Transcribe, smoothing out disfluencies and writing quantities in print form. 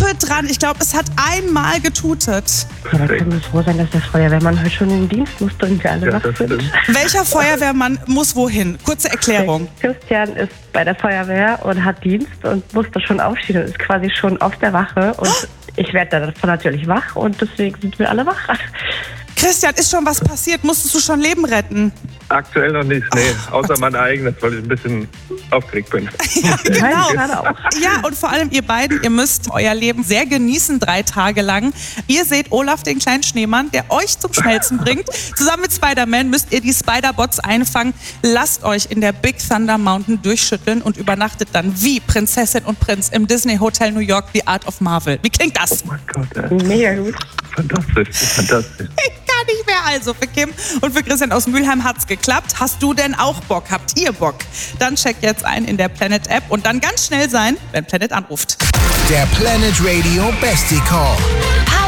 dran. Ich glaube, es hat einmal getutet. Ja, da können wir froh sein, dass der Feuerwehrmann heute schon in den Dienst musste und wir alle wach sind. Welcher Feuerwehrmann muss wohin? Kurze Erklärung. Christian ist bei der Feuerwehr und hat Dienst und musste schon aufstehen und ist quasi schon auf der Wache. Und ich werde davon natürlich wach und deswegen sind wir alle wach. Christian, ist schon was passiert? Musstest du schon Leben retten? Aktuell noch nicht, nee. Außer mein eigenes, weil ich ein bisschen aufgeregt bin. Ja, genau. Ja, und vor allem ihr beiden, ihr müsst euer Leben sehr genießen 3 Tage lang. Ihr seht Olaf, den kleinen Schneemann, der euch zum Schmelzen bringt. Zusammen mit Spider-Man müsst ihr die Spider-Bots einfangen. Lasst euch in der Big Thunder Mountain durchschütteln und übernachtet dann wie Prinzessin und Prinz im Disney Hotel New York, The Art of Marvel. Wie klingt das? Oh mein Gott, Mega gut. Fantastisch. Gar nicht mehr. Also für Kim und für Christian aus Mülheim hat's geklappt. Hast du denn auch Bock? Habt ihr Bock? Dann checkt jetzt ein in der Planet App und dann ganz schnell sein, wenn Planet anruft. Der Planet Radio Bestie Call.